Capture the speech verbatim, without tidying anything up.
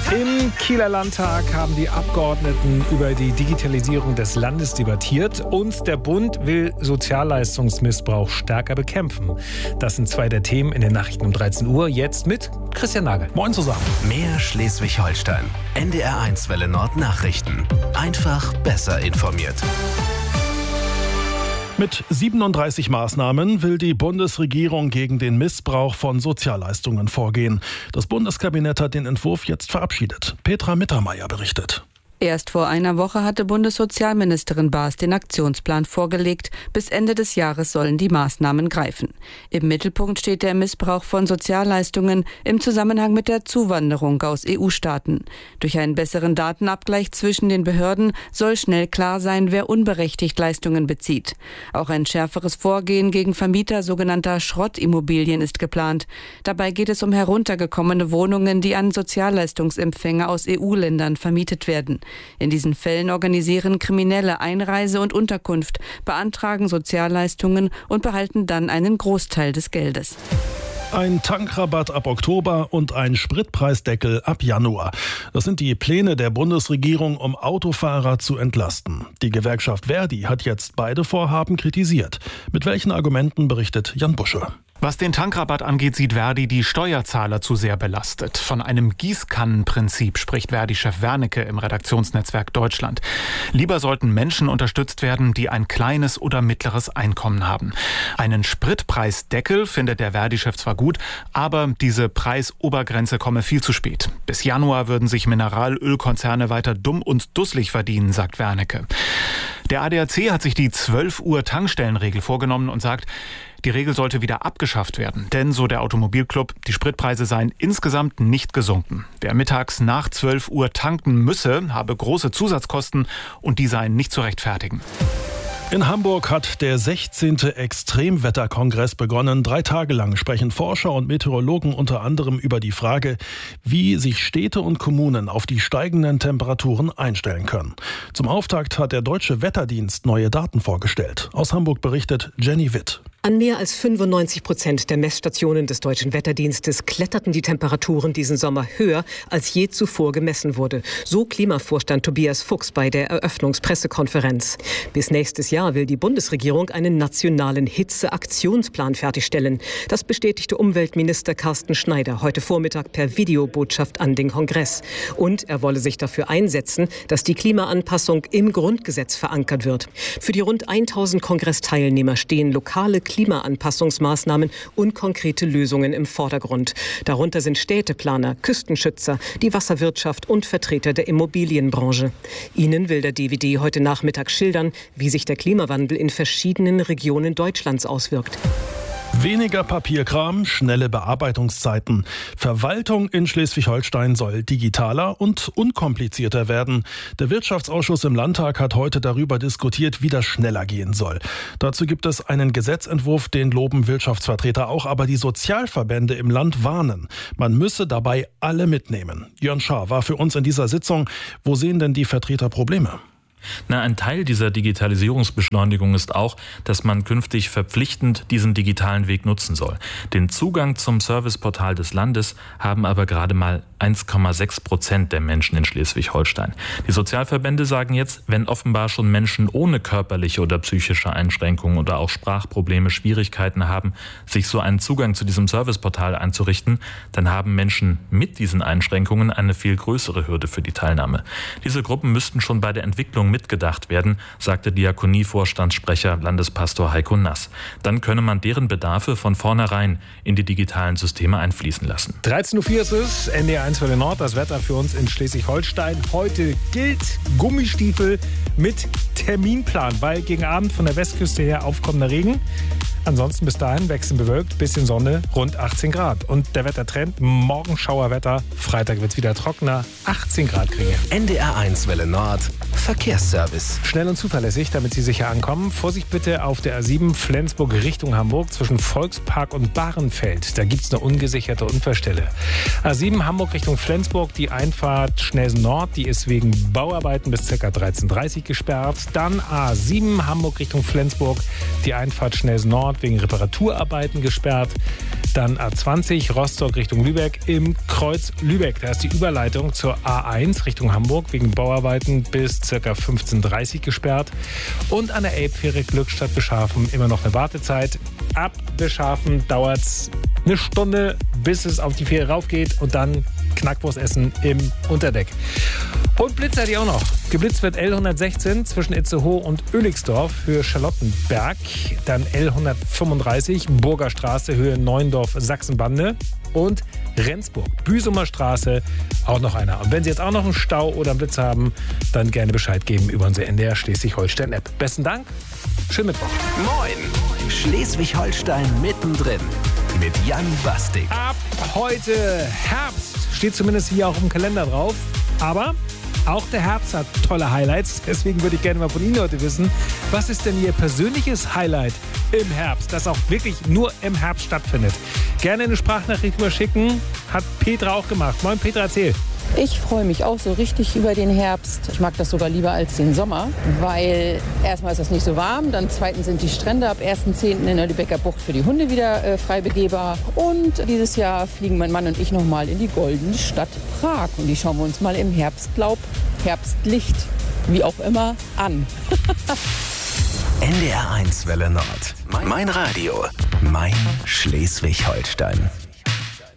Im Kieler Landtag haben die Abgeordneten über die Digitalisierung des Landes debattiert und der Bund will Sozialleistungsmissbrauch stärker bekämpfen. Das sind zwei der Themen in den Nachrichten um dreizehn Uhr. Jetzt mit Christian Nagel. Moin zusammen. Mehr Schleswig-Holstein. N D R eins Welle Nord Nachrichten. Einfach besser informiert. Mit siebenunddreißig Maßnahmen will die Bundesregierung gegen den Missbrauch von Sozialleistungen vorgehen. Das Bundeskabinett hat den Entwurf jetzt verabschiedet. Petra Mittermeier berichtet. Erst vor einer Woche hatte Bundessozialministerin Baas den Aktionsplan vorgelegt. Bis Ende des Jahres sollen die Maßnahmen greifen. Im Mittelpunkt steht der Missbrauch von Sozialleistungen im Zusammenhang mit der Zuwanderung aus E U-Staaten. Durch einen besseren Datenabgleich zwischen den Behörden soll schnell klar sein, wer unberechtigt Leistungen bezieht. Auch ein schärferes Vorgehen gegen Vermieter sogenannter Schrottimmobilien ist geplant. Dabei geht es um heruntergekommene Wohnungen, die an Sozialleistungsempfänger aus E U-Ländern vermietet werden. In diesen Fällen organisieren Kriminelle Einreise und Unterkunft, beantragen Sozialleistungen und behalten dann einen Großteil des Geldes. Ein Tankrabatt ab Oktober und ein Spritpreisdeckel ab Januar. Das sind die Pläne der Bundesregierung, um Autofahrer zu entlasten. Die Gewerkschaft Verdi hat jetzt beide Vorhaben kritisiert. Mit welchen Argumenten berichtet Jan Busche? Was den Tankrabatt angeht, sieht Verdi die Steuerzahler zu sehr belastet. Von einem Gießkannenprinzip spricht Verdi-Chef Wernicke im Redaktionsnetzwerk Deutschland. Lieber sollten Menschen unterstützt werden, die ein kleines oder mittleres Einkommen haben. Einen Spritpreisdeckel findet der Verdi-Chef zwar gut, aber diese Preisobergrenze komme viel zu spät. Bis Januar würden sich Mineralölkonzerne weiter dumm und dusselig verdienen, sagt Wernicke. Der A D A C hat sich die zwölf Uhr Tankstellenregel vorgenommen und sagt, die Regel sollte wieder abgeschafft werden. Denn, so der Automobilclub, die Spritpreise seien insgesamt nicht gesunken. Wer mittags nach zwölf Uhr tanken müsse, habe große Zusatzkosten und die seien nicht zu rechtfertigen. In Hamburg hat der sechzehnte Extremwetterkongress begonnen. Drei Tage lang sprechen Forscher und Meteorologen unter anderem über die Frage, wie sich Städte und Kommunen auf die steigenden Temperaturen einstellen können. Zum Auftakt hat der Deutsche Wetterdienst neue Daten vorgestellt. Aus Hamburg berichtet Jenny Witt. An mehr als fünfundneunzig Prozent der Messstationen des Deutschen Wetterdienstes kletterten die Temperaturen diesen Sommer höher, als je zuvor gemessen wurde. So Klimavorstand Tobias Fuchs bei der Eröffnungspressekonferenz. Bis nächstes Jahr will die Bundesregierung einen nationalen Hitzeaktionsplan fertigstellen. Das bestätigte Umweltminister Carsten Schneider heute Vormittag per Videobotschaft an den Kongress. Und er wolle sich dafür einsetzen, dass die Klimaanpassung im Grundgesetz verankert wird. Für die rund tausend Kongressteilnehmer stehen lokale Klimaanpassungsmaßnahmen und konkrete Lösungen im Vordergrund. Darunter sind Städteplaner, Küstenschützer, die Wasserwirtschaft und Vertreter der Immobilienbranche. Ihnen will der D W D heute Nachmittag schildern, wie sich der Klimawandel in verschiedenen Regionen Deutschlands auswirkt. Weniger Papierkram, schnelle Bearbeitungszeiten. Verwaltung in Schleswig-Holstein soll digitaler und unkomplizierter werden. Der Wirtschaftsausschuss im Landtag hat heute darüber diskutiert, wie das schneller gehen soll. Dazu gibt es einen Gesetzentwurf, den loben Wirtschaftsvertreter auch, aber die Sozialverbände im Land warnen. Man müsse dabei alle mitnehmen. Jörn Schaar war für uns in dieser Sitzung. Wo sehen denn die Vertreter Probleme? Na, ein Teil dieser Digitalisierungsbeschleunigung ist auch, dass man künftig verpflichtend diesen digitalen Weg nutzen soll. Den Zugang zum Serviceportal des Landes haben aber gerade mal eins Komma sechs Prozent der Menschen in Schleswig-Holstein. Die Sozialverbände sagen jetzt, wenn offenbar schon Menschen ohne körperliche oder psychische Einschränkungen oder auch Sprachprobleme Schwierigkeiten haben, sich so einen Zugang zu diesem Serviceportal einzurichten, dann haben Menschen mit diesen Einschränkungen eine viel größere Hürde für die Teilnahme. Diese Gruppen müssten schon bei der Entwicklung mitgedacht werden, sagte Diakonie-Vorstandssprecher Landespastor Heiko Nass. Dann könne man deren Bedarfe von vornherein in die digitalen Systeme einfließen lassen. dreizehn Uhr vier ist es, N D R eins Welle Nord, das Wetter für uns in Schleswig-Holstein. Heute gilt Gummistiefel mit Terminplan, weil gegen Abend von der Westküste her aufkommender Regen. Ansonsten bis dahin wechselnd bewölkt, bisschen Sonne, rund achtzehn Grad. Und der Wettertrend, morgen Schauerwetter, Freitag wird es wieder trockener, achtzehn Grad kriegen wir. N D R eins Welle Nord, Verkehrsservice. Schnell und zuverlässig, damit Sie sicher ankommen. Vorsicht bitte auf der A sieben Flensburg Richtung Hamburg zwischen Volkspark und Bahrenfeld. Da gibt es eine ungesicherte Unfallstelle. A sieben Hamburg Richtung Flensburg, die Einfahrt Schnelsen Nord, die ist wegen Bauarbeiten bis ca. dreizehn Uhr dreißig gesperrt. Dann A sieben Hamburg Richtung Flensburg, die Einfahrt Schnelsen Nord wegen Reparaturarbeiten gesperrt. Dann A zwanzig Rostock Richtung Lübeck im Kreuz Lübeck. Da ist die Überleitung zur A eins Richtung Hamburg wegen Bauarbeiten bis ca. fünfzehn Uhr dreißig gesperrt. Und an der Elbfähre Glückstadt Beschafen immer noch eine Wartezeit. Ab Beschafen dauert es eine Stunde, bis es auf die Fähre raufgeht und dann Knackwurst essen im Unterdeck. Und Blitz hatte ich auch noch. Geblitzt wird L hundertsechzehn zwischen Itzehoe und Oeligsdorf für Charlottenberg. Dann L hundertfünfunddreißig Burger Straße Höhe Neuendorf Sachsenbande. Und Rendsburg, Büsumer Straße, auch noch einer. Und wenn Sie jetzt auch noch einen Stau oder einen Blitz haben, dann gerne Bescheid geben über unsere N D R Schleswig-Holstein-App. Besten Dank, schönen Mittwoch. Moin, Schleswig-Holstein mittendrin mit Jan Bastik. Ab heute Herbst, steht zumindest hier auch im Kalender drauf. Aber auch der Herbst hat tolle Highlights. Deswegen würde ich gerne mal von Ihnen heute wissen, was ist denn Ihr persönliches Highlight im Herbst, das auch wirklich nur im Herbst stattfindet? Gerne eine Sprachnachricht überschicken. Hat Petra auch gemacht. Moin Petra, erzähl. Ich freue mich auch so richtig über den Herbst. Ich mag das sogar lieber als den Sommer, weil erstmal ist das nicht so warm, dann zweitens sind die Strände ab ersten zehnten in der Lübecker Bucht für die Hunde wieder äh, frei begehbar. Und dieses Jahr fliegen mein Mann und ich noch mal in die goldene Stadt Prag. Und die schauen wir uns mal im Herbstlaub, Herbstlicht, wie auch immer, an. N D R eins Welle Nord. Mein Radio. Mein Schleswig-Holstein.